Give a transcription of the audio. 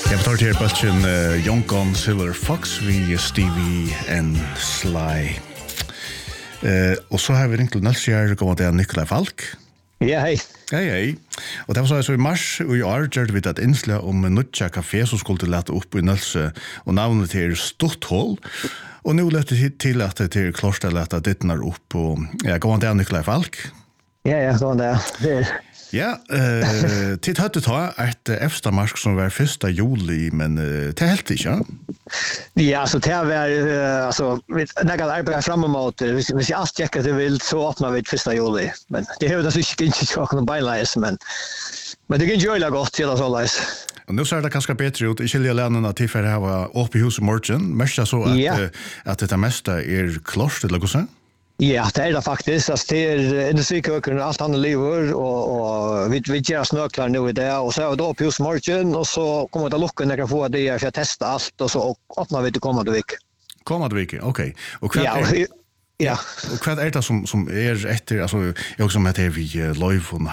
Jag tar till bulten Young Gun Silver Fox vi Stevie and Sly. Och så har vi ringt till Nälsjär och det är Nikolaj Falk. Ja, hej. Hej. Och det var så i mars och i år gjorde vi ett inslag om Nutja Café som skulle leta upp i Nälsjö och navnet till Stutthål. Och nu lät det till att det är klart att leta dittnar upp och går det är Nikolaj Falk. Ja, går det. Ja, tid hade ta ett eftermarsk som var 1. juli, men det är helt inte, ja? Ja, så det var, alltså, vi nägar arbeta framåt, hvis jag allt checkar det vill så öppnar vi 1. juli. Men det är ju det inte så någon bylines, men det kan ju göra gott till oss alla. Och nu ser det ganska bättre ut. I skilja lärarna till för det här var uppe i huset morgon. Mest så att det mesta är klart, eller vad säger? Ja, det är det faktiskt. Alltså, det är industriköken och allt annat lever och vi gör snöklar nu i det och så är det då på just morgon och så kommer det lucka när jag får det för att testa allt och så öppnar vi till kommande vecka. Kommande vecka, okej. Och Ja. Och vad är det som är efter, alltså jag också med det vi live och